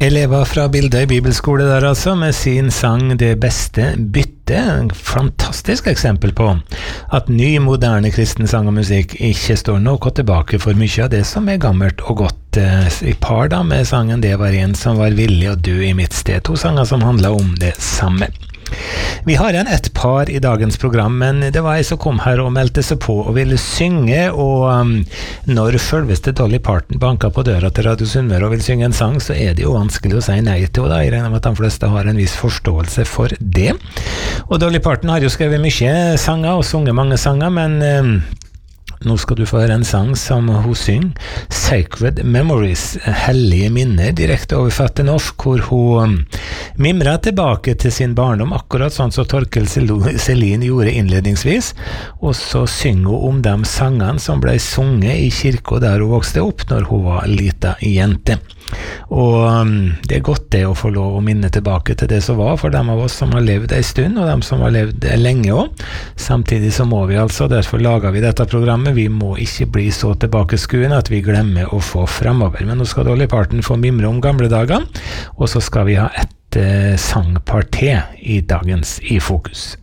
Elever fra Bildøy Bibelskole der altså, med sin sang Det beste bytte. En fantastisk eksempel på at ny, moderne kristen sang og musikk ikke står noe tilbake for mye av det som er gammelt og godt. I par da med sangen Det var en som var villig å dø i mitt sted. To sanger som handler om det samme. Vi har igjen et par i dagens program, men det var jeg som kom her og meldte seg på og ville synge, og når selveste Dolly Parton banker på døra til Radio Sunnmøre og vil synge en sang, så er det jo vanskelig å si nei til henne. Jeg regner med at de fleste har en viss forståelse for det. Og Dolly Parton har jo skrevet mye sanger og sunget mange sanger, men nå skal du få høre en sang som hun synger, Sacred Memories, hellige minner, direkte oversatt til norsk, hvor hun mimrer tilbake til sin barndom, akkurat sånn som Torkel Selin gjorde innledningsvis, og så synger hun om de sangene som ble sunget i kirka der hun vokste opp når hun var lita jente. Og det er godt det å få lov å minne tilbake til det som var for dem av oss som har levd en stund, og dem som har levd lenge også. Samtidig så må vi altså, derfor lager vi dette programmet, vi må ikke bli så tilbakeskuende at vi glemmer å få fremover. Men nå skal Dolly Parton få mimre om gamle dager, og så skal vi ha et sangparti i dagens I Fokus.